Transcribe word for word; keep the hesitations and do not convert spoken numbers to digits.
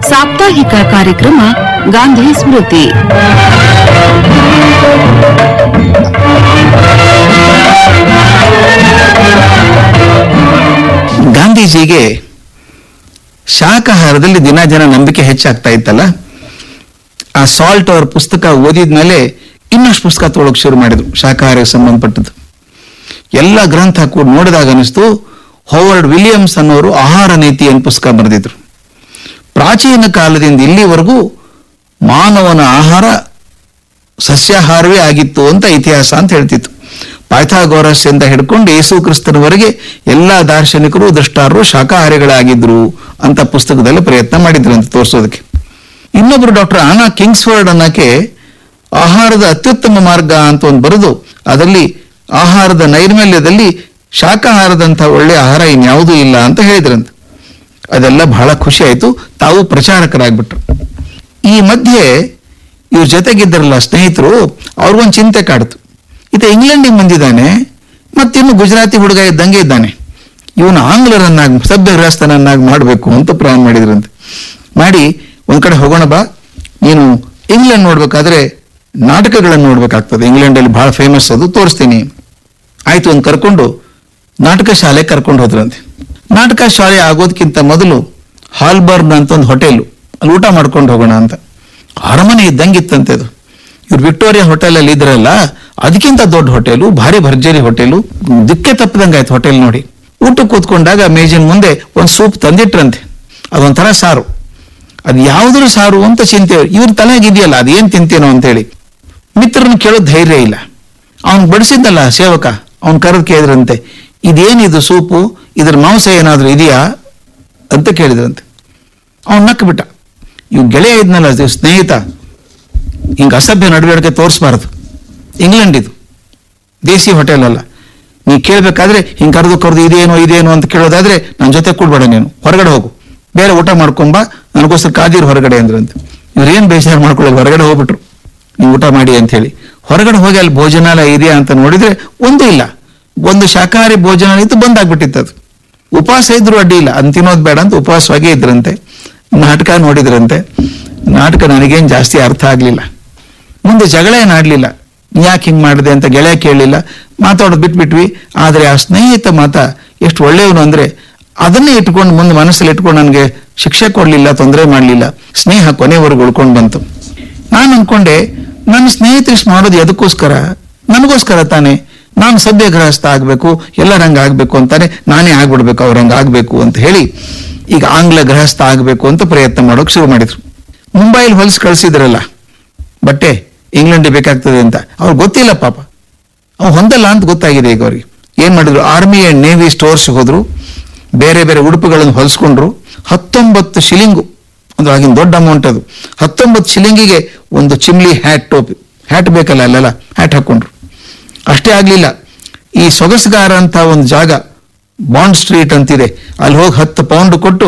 ಸಾಪ್ತಾಹಿಕ ಕಾರ್ಯಕ್ರಮ ಗಾಂಧಿ ಸ್ಮೃತಿ. ಗಾಂಧೀಜಿಗೆ ಶಾಕಾಹಾರದಲ್ಲಿ ದಿನ ಜನ ನಂಬಿಕೆ ಹೆಚ್ಚಾಗ್ತಾ ಇತ್ತಲ್ಲ, ಆ ಸಾಲ್ಟ್ ಅವರ ಪುಸ್ತಕ ಓದಿದ್ಮೇಲೆ ಇನ್ನಷ್ಟು ಪುಸ್ತಕ ತೊಗೊಳಕ್ ಶುರು ಮಾಡಿದ್ರು ಶಾಕಾಹಾರಕ್ಕೆ ಸಂಬಂಧಪಟ್ಟದ್ದು. ಎಲ್ಲ ಗ್ರಂಥ ಕೂಡ ನೋಡಿದಾಗ ಅನಿಸ್ತು, ಹೋವರ್ಡ್ ವಿಲಿಯಮ್ಸ್ ಅನ್ನೋರು ಆಹಾರ ನೀತಿ ಅಂತ ಪುಸ್ತಕ ಬರೆದಿದ್ರು. ಪ್ರಾಚೀನ ಕಾಲದಿಂದ ಇಲ್ಲಿವರೆಗೂ ಮಾನವನ ಆಹಾರ ಸಸ್ಯಾಹಾರವೇ ಆಗಿತ್ತು ಅಂತ ಇತಿಹಾಸ ಅಂತ ಹೇಳ್ತಿತ್ತು. ಪೈಥಾಗೋರಸ್ ಇಂದ ಹಿಡ್ಕೊಂಡು ಯೇಸು ಕ್ರಿಸ್ತನವರೆಗೆ ಎಲ್ಲ ದಾರ್ಶನಿಕರು ದೃಷ್ಟಾರರು ಶಾಕಾಹಾರಿಗಳಾಗಿದ್ರು ಅಂತ ಪುಸ್ತಕದಲ್ಲಿ ಪ್ರಯತ್ನ ಮಾಡಿದ್ರು ಅಂತ ತೋರಿಸೋದಕ್ಕೆ. ಇನ್ನೊಬ್ರು ಡಾಕ್ಟರ್ ಆನಾ ಕಿಂಗ್ಸ್ಫರ್ಡ್ ಅನ್ನಕ್ಕೆ ಆಹಾರದ ಅತ್ಯುತ್ತಮ ಮಾರ್ಗ ಅಂತ ಒಂದು ಬರೆದು ಅದರಲ್ಲಿ ಆಹಾರದ ನೈರ್ಮಲ್ಯದಲ್ಲಿ ಶಾಕಾಹಾರದಂಥ ಒಳ್ಳೆ ಆಹಾರ ಇನ್ಯಾವುದೂ ಇಲ್ಲ ಅಂತ ಹೇಳಿದ್ರಂತೆ. ಅದೆಲ್ಲ ಬಹಳ ಖುಷಿ ಆಯ್ತು. ತಾವು ಪ್ರಚಾರಕರಾಗ್ಬಿಟ್ರು. ಈ ಮಧ್ಯೆ ಇವ್ರ ಜೊತೆಗಿದ್ದರಲ್ಲ ಸ್ನೇಹಿತರು, ಅವ್ರಿಗೊಂದು ಚಿಂತೆ ಕಾಡ್ತು. ಈತ ಇಂಗ್ಲೆಂಡಿಗೆ ಬಂದಿದ್ದಾನೆ, ಮತ್ತಿನ್ನು ಗುಜರಾತಿ ಹುಡುಗ ಇದ್ದಂಗೆ ಇದ್ದಾನೆ, ಇವನು ಆಂಗ್ಲರನ್ನಾಗಿ ಸಭ್ಯ ಗೃಹಸ್ಥನನ್ನಾಗಿ ಮಾಡಬೇಕು ಅಂತ ಪ್ಲಾನ್ ಮಾಡಿದ್ರಂತೆ. ಮಾಡಿ ಒಂದ್ ಕಡೆ ಹೋಗೋಣ ಬಾ, ನೀನು ಇಂಗ್ಲೆಂಡ್ ನೋಡ್ಬೇಕಾದ್ರೆ ನಾಟಕಗಳನ್ನು ನೋಡ್ಬೇಕಾಗ್ತದೆ, ಇಂಗ್ಲೆಂಡಲ್ಲಿ ಬಹಳ ಫೇಮಸ್ ಅದು, ತೋರಿಸ್ತೀನಿ. ಆಯ್ತು, ಒಂದು ಕರ್ಕೊಂಡು ನಾಟಕ ಶಾಲೆ ಕರ್ಕೊಂಡು ಹೋದ್ರಂತೆ. ನಾಟಕ ಶಾಲೆ ಆಗೋದಕ್ಕಿಂತ ಮೊದಲು ಹಾಲ್ಬರ್ನ್ ಅಂತ ಒಂದು ಹೋಟೆಲು, ಅಲ್ಲಿ ಊಟ ಮಾಡ್ಕೊಂಡು ಹೋಗೋಣ ಅಂತ. ಅರಮನೆ ಇದ್ದಂಗಿತ್ತಂತೆ ಅದು. ಇವ್ರು ವಿಕ್ಟೋರಿಯಾ ಹೋಟೆಲ್ ಅಲ್ಲಿ ಇದ್ರಲ್ಲ, ಅದಕ್ಕಿಂತ ದೊಡ್ಡ ಹೋಟೆಲು, ಭಾರಿ ಭರ್ಜರಿ ಹೋಟೆಲು, ದಿಕ್ಕೆ ತಪ್ಪದಂಗಾಯ್ತು ಹೋಟೆಲ್ ನೋಡಿ. ಊಟ ಕೂತ್ಕೊಂಡಾಗ ಮೇಜಿನ ಮುಂದೆ ಒಂದು ಸೂಪ್ ತಂದಿಟ್ರಂತೆ. ಅದೊಂಥರ ಸಾರು. ಅದು ಯಾವುದ್ರ ಸಾರು ಅಂತ ಚಿಂತೆ ಇವ್ರ ತಲೆಗಿದೆಯಲ್ಲ, ಅದೇನ್ ತಿಂತೇನೋ ಅಂತೇಳಿ. ಮಿತ್ರರನ್ನ ಕೇಳೋದು ಧೈರ್ಯ ಇಲ್ಲ. ಅವನ್ ಬಡಿಸಿದ್ದಲ್ಲ ಸೇವಕ, ಅವನ್ ಕರೆದು ಕೇಳಿದ್ರಂತೆ, ಇದೇನಿದು ಸೂಪು, ಇದ್ರ ಮಾಂಸ ಏನಾದ್ರೂ ಇದೆಯಾ ಅಂತ ಕೇಳಿದ್ರಂತೆ. ಅವನ್ ನಕ್ಕ ಬಿಟ್ಟ. ಇವ್ ಗೆಳೆಯ ಇದ್ನಲ್ಲ ಸ್ನೇಹಿತ, ಹಿಂಗ ಅಸಭ್ಯ ನಡವಳಿಕೆ ತೋರಿಸ್ಬಾರದು, ಇಂಗ್ಲೆಂಡ್ ಇದು, ದೇಸಿ ಹೋಟೆಲ್ ಅಲ್ಲ. ನೀ ಕೇಳ್ಬೇಕಾದ್ರೆ ಹಿಂಗ್ ಕರೆದು ಕರೆದು ಇದೇನೋ ಇದೇನೋ ಅಂತ ಕೇಳೋದಾದ್ರೆ ನನ್ನ ಜೊತೆ ಕೂಡ್ಬೇಡ, ನೀನು ಹೊರಗಡೆ ಹೋಗು, ಬೇರೆ ಊಟ ಮಾಡ್ಕೊಂಬ, ನನಗೋಸ್ಕರ ಕಾದಿರು ಹೊರಗಡೆ ಅಂದ್ರಂತೆ. ಇವ್ರೇನ್ ಬೇಜಾರು ಮಾಡ್ಕೊಳ್ಳೋದು, ಹೊರಗಡೆ ಹೋಗ್ಬಿಟ್ರು, ನೀವು ಊಟ ಮಾಡಿ ಅಂತ ಹೇಳಿ. ಹೊರಗಡೆ ಹೋಗಿ ಅಲ್ಲಿ ಭೋಜನಾಲಯ ಇದೆಯಾ ಅಂತ ನೋಡಿದ್ರೆ ಒಂದು ಇಲ್ಲ. ಒಂದು ಶಾಕಾಹಾರಿ ಭೋಜನಾಲಯ ಇತ್ತು, ಬಂದಾಗ್ಬಿಟ್ಟಿತ್ತು ಅದು. ಉಪವಾಸ ಇದ್ರು ಅಡ್ಡಿ ಇಲ್ಲ, ಅಂತ ತಿನ್ನೋದು ಬೇಡ ಅಂತ ಉಪವಾಸವಾಗೇ ಇದ್ರಂತೆ. ನಾಟಕ ನೋಡಿದ್ರಂತೆ. ನಾಟಕ ನನಗೇನು ಜಾಸ್ತಿ ಅರ್ಥ ಆಗ್ಲಿಲ್ಲ. ಮುಂದೆ ಜಗಳ ಏನಾಡ್ಲಿಲ್ಲ, ಯಾಕೆ ಹಿಂಗ್ ಮಾಡಿದೆ ಅಂತ ಗೆಳೆಯ ಕೇಳಲಿಲ್ಲ, ಮಾತಾಡೋದು ಬಿಟ್ಬಿಟ್ವಿ. ಆದ್ರೆ ಆ ಸ್ನೇಹಿತ ಮಾತ ಎಷ್ಟು ಒಳ್ಳೆಯವನು ಅಂದ್ರೆ ಅದನ್ನೇ ಇಟ್ಕೊಂಡು ಮುಂದೆ ಮನಸ್ಸಲ್ಲಿ ಇಟ್ಕೊಂಡು ನನಗೆ ಶಿಕ್ಷೆ ಕೊಡ್ಲಿಲ್ಲ, ತೊಂದರೆ ಮಾಡ್ಲಿಲ್ಲ, ಸ್ನೇಹ ಕೊನೆವರೆಗೂ ಉಳ್ಕೊಂಡು ಬಂತು. ನಾನು ಅನ್ಕೊಂಡೆ, ನನ್ನ ಸ್ನೇಹಿತರು ಮಾಡೋದು ಎದಕ್ಕೋಸ್ಕರ? ನನಗೋಸ್ಕರ ತಾನೆ. ನಾನು ಸಭ್ಯ ಗೃಹಸ್ಥ ಆಗ್ಬೇಕು, ಎಲ್ಲರಂಗ ಆಗ್ಬೇಕು ಅಂತಾನೆ ನಾನೇ ಆಗ್ಬಿಡ್ಬೇಕು, ಅವ್ರಂಗ ಆಗ್ಬೇಕು ಅಂತ ಹೇಳಿ ಈಗ ಆಂಗ್ಲ ಗೃಹಸ್ಥ ಆಗ್ಬೇಕು ಅಂತ ಪ್ರಯತ್ನ ಮಾಡೋಕೆ ಶುರು ಮಾಡಿದ್ರು. ಮುಂಬೈಲಿ ಹೊಲಿಸಿ ಕಳಿಸಿದ್ರಲ್ಲ ಬಟ್ಟೆ, ಇಂಗ್ಲೆಂಡಿಗೆ ಬೇಕಾಗ್ತದೆ ಅಂತ ಅವ್ರಿಗೆ ಗೊತ್ತಿಲ್ಲ ಪಾಪ. ಅವ್ ಹೊಂದಲ್ಲ ಅಂತ ಗೊತ್ತಾಗಿದೆ ಈಗ ಅವ್ರಿಗೆ. ಏನ್ ಮಾಡಿದ್ರು, ಆರ್ಮಿ ಅಂಡ್ ನೇವಿ ಸ್ಟೋರ್ಸ್ ಹೋದ್ರು, ಬೇರೆ ಬೇರೆ ಉಡುಪುಗಳನ್ನು ಹೊಲಿಸ್ಕೊಂಡ್ರು. ಹತ್ತೊಂಬತ್ತು ಶಿಲಿಂಗು, ಒಂದು ಆಗಿನ ದೊಡ್ಡ ಅಮೌಂಟ್ ಅದು. ಹತ್ತೊಂಬತ್ತು ಶಿಲಿಂಗಿಗೆ ಒಂದು ಚಿಮ್ಲಿ ಹ್ಯಾಟ್, ಟೋಪಿ, ಹ್ಯಾಟ್ ಬೇಕಲ್ಲ ಅಲ್ಲೆಲ್ಲ, ಹ್ಯಾಟ್ ಹಾಕೊಂಡ್ರು. ಅಷ್ಟೇ ಆಗ್ಲಿಲ್ಲ, ಈ ಸೊಗಸುಗಾರ ಅಂತ ಒಂದು ಜಾಗ ಬಾಂಡ್ ಸ್ಟ್ರೀಟ್ ಅಂತಿದೆ, ಅಲ್ಲಿ ಹೋಗಿ ಹತ್ತು ಪೌಂಡ್ ಕೊಟ್ಟು